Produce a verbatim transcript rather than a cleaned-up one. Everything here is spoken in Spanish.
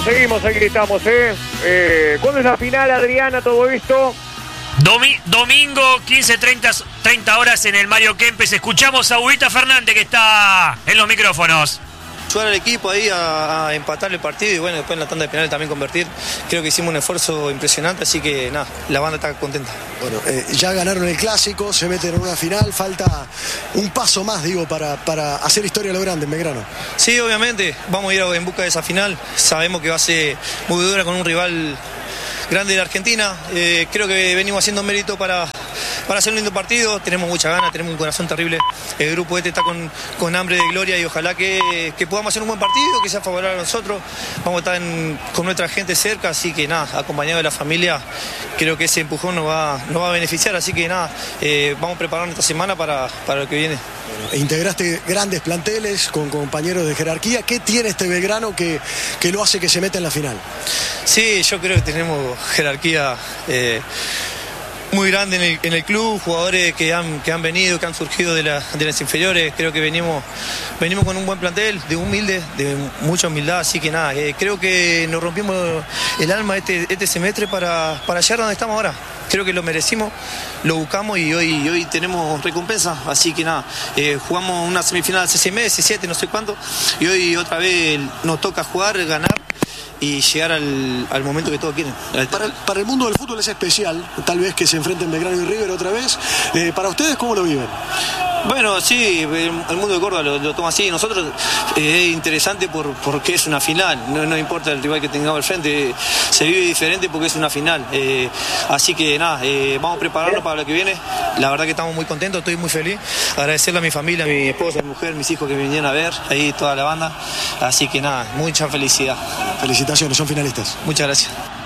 seguimos, seguimos, aquí estamos, ¿eh? eh ¿Cuándo es la final, Adriana, todo esto? Domi domingo, quince, treinta horas en el Mario Kempes. Escuchamos a Huguita Fernández, que está en los micrófonos. Ayudar al equipo ahí a, a empatar el partido y bueno, después en la tanda de penales también convertir. Creo que hicimos un esfuerzo impresionante, así que nada, la banda está contenta. Bueno, eh, ya ganaron el clásico, se meten en una final, falta un paso más, digo, para, para hacer historia a lo grande en Belgrano. Sí, obviamente, vamos a ir en busca de esa final. Sabemos que va a ser muy dura con un rival grande de la Argentina. Eh, creo que venimos haciendo mérito para, para hacer un lindo partido. Tenemos mucha ganas, tenemos un corazón terrible. El grupo este está con, con hambre de gloria y ojalá que, que podamos hacer un buen partido, que sea favorable a nosotros. Vamos a estar en, con nuestra gente cerca, así que nada, acompañado de la familia, creo que ese empujón nos va, nos va a beneficiar. Así que nada, eh, vamos a prepararnos esta semana para, para lo que viene. Bueno, integraste grandes planteles con compañeros de jerarquía. ¿Qué tiene este Belgrano que, que lo hace que se meta en la final? Sí, yo creo que tenemos jerarquía eh, muy grande en el, en el club, jugadores que han, que han venido, que han surgido de, la, de las inferiores. Creo que venimos, venimos con un buen plantel, de humilde, de mucha humildad, así que nada, eh, creo que nos rompimos el alma este, este semestre para, para llegar donde estamos ahora. Creo que lo merecimos, lo buscamos y hoy, hoy tenemos recompensa, así que nada, eh, jugamos una semifinal hace seis meses, siete, no sé cuánto, y hoy otra vez nos toca jugar, ganar y llegar al, al momento que todos quieren. Para el, para el mundo del fútbol es especial, tal vez que se enfrenten Belgrano y River otra vez. Eh, para ustedes, ¿cómo lo viven? Bueno, sí, el mundo de Córdoba lo, lo toma así. Nosotros eh, es interesante por, porque es una final, no, no importa el rival que tengamos al frente, se vive diferente porque es una final. Eh, así que nada, eh, vamos a prepararnos para lo que viene. La verdad que estamos muy contentos, estoy muy feliz. Agradecerle a mi familia, a mi esposa, a mi mujer, mis hijos que me vinieron a ver, ahí toda la banda. Así que nada, mucha felicidad. Felicitaciones, son finalistas. Muchas gracias.